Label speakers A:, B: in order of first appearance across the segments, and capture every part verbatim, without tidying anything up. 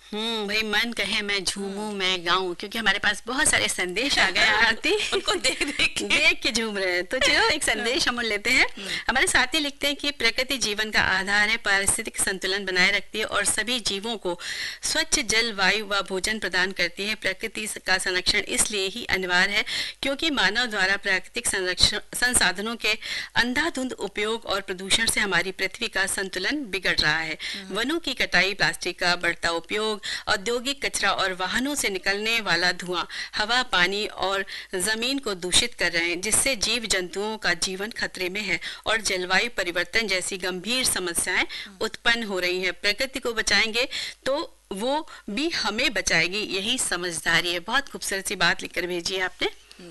A: हम्म भाई, मन कहे मैं झूमूं मैं गाऊं, क्योंकि हमारे पास बहुत सारे संदेश आ गए हैं आरती।
B: उनको देख देख के
A: देख के झूम रहे हैं, तो चलो एक संदेश हम लेते हैं। हमारे साथी लिखते हैं कि प्रकृति जीवन का आधार है, पारिस्थितिक संतुलन बनाए रखती है और सभी जीवों को स्वच्छ जल, वायु व भोजन प्रदान करती है। प्रकृति का संरक्षण इसलिए ही अनिवार्य है क्योंकि मानव द्वारा प्राकृतिक संरक्षण संसाधनों के अंधाधुंध उपयोग और प्रदूषण से हमारी पृथ्वी का संतुलन बिगड़ रहा है। वनों की कटाई, प्लास्टिक का बढ़ता उपयोग, औद्योगिक कचरा और वाहनों से निकलने वाला धुआं हवा, पानी और जमीन को दूषित कर रहे हैं, जिससे जीव जंतुओं का जीवन खतरे में है और जलवायु परिवर्तन जैसी गंभीर समस्याएं उत्पन्न हो रही हैं। प्रकृति को बचाएंगे तो वो भी हमें बचाएगी, यही समझदारी है। बहुत खूबसूरत सी बात लिखकर भेजी है आपने।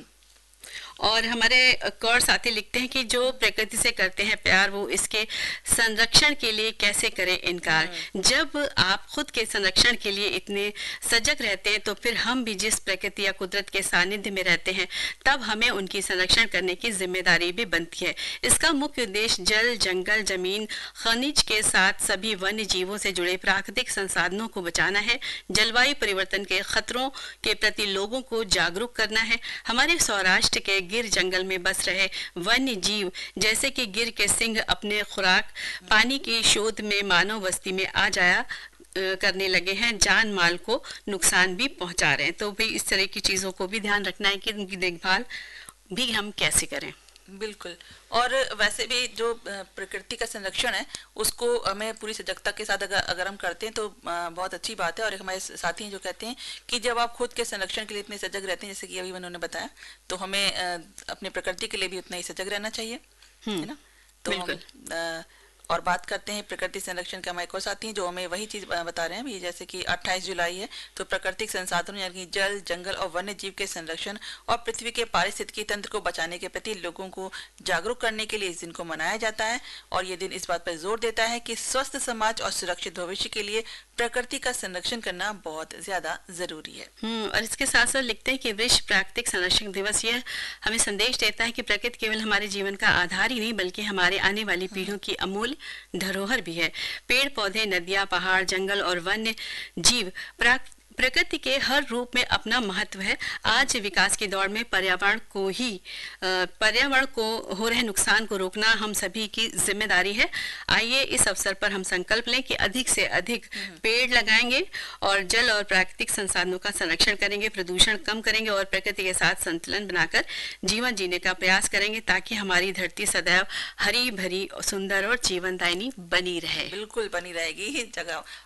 A: और हमारे एक और साथी लिखते हैं कि जो प्रकृति से करते हैं प्यार, वो इसके संरक्षण के लिए कैसे करें इनकार। जब आप खुद के संरक्षण के लिए इतने सजग रहते हैं, तो फिर हम भी जिस प्रकृति या कुदरत के सानिध्य में रहते हैं, तब हमें उनकी संरक्षण करने की जिम्मेदारी भी बनती है। इसका मुख्य उद्देश्य जल, जंगल, जमीन, खनिज के साथ सभी वन्य जीवों से जुड़े प्राकृतिक संसाधनों को बचाना है। जलवायु परिवर्तन के खतरों के प्रति लोगों को जागरूक करना है। हमारे सौराष्ट्र के गिर जंगल में बस रहे वन्य जीव जैसे कि गिर के सिंह अपने खुराक पानी की शोध में मानव बस्ती में आ जाया करने लगे हैं, जान माल को नुकसान भी पहुंचा रहे हैं। तो भी इस तरह की चीजों को भी ध्यान रखना है कि उनकी देखभाल भी हम कैसे करें।
B: बिल्कुल। और वैसे भी जो प्रकृति का संरक्षण है उसको हमें पूरी सजगता के साथ अगर अगर हम करते हैं तो बहुत अच्छी बात है। और एक हमारे साथी जो कहते हैं कि जब आप खुद के संरक्षण के लिए इतने सजग रहते हैं, जैसे कि अभी उन्होंने बताया, तो हमें अपने प्रकृति के लिए भी उतना ही सजग रहना चाहिए, है ना। तो हम और बात करते हैं प्रकृति संरक्षण का। हमारे को साथी जो हमें वही चीज बता रहे हैं भी, जैसे कि अट्ठाईस जुलाई है तो प्राकृतिक संसाधनों यानी जल, जंगल और वन्य जीव के संरक्षण और पृथ्वी के पारिस्थितिकी तंत्र को बचाने के प्रति लोगों को जागरूक करने के लिए इस दिन को मनाया जाता है। और ये दिन इस बात पर जोर देता है कि स्वस्थ समाज और सुरक्षित भविष्य के लिए प्रकृति का संरक्षण करना बहुत ज्यादा जरूरी है।
A: हम्म और इसके साथ साथ लिखते हैं कि विश्व प्राकृतिक संरक्षण दिवस यह हमें संदेश देता है कि प्रकृति केवल हमारे जीवन का आधार ही नहीं, बल्कि हमारे आने वाली पीढ़ियों की अमूल्य धरोहर भी है। पेड़ पौधे, नदियां, पहाड़, जंगल और वन्य जीव प्रकृति के हर रूप में अपना महत्व है। आज विकास की दौड़ में पर्यावरण को ही पर्यावरण को हो रहे नुकसान को रोकना हम सभी की जिम्मेदारी है। आइए इस अवसर पर हम संकल्प लें कि अधिक से अधिक पेड़ लगाएंगे और जल और प्राकृतिक संसाधनों का संरक्षण करेंगे, प्रदूषण कम करेंगे और प्रकृति के साथ संतुलन बनाकर जीवन जीने का प्रयास करेंगे, ताकि हमारी धरती सदैव हरी भरी, सुंदर और जीवनदायिनी बनी रहे।
B: बिल्कुल बनी रहेगी। जगह